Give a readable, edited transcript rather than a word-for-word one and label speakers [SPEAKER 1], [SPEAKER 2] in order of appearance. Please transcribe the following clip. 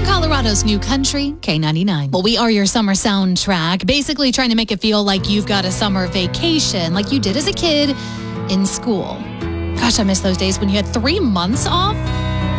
[SPEAKER 1] Colorado's new country, K99. Well, we are your summer soundtrack, basically trying to make it feel like you've got a summer vacation like you did as a kid in school. Gosh, I miss those days when you had 3 months off.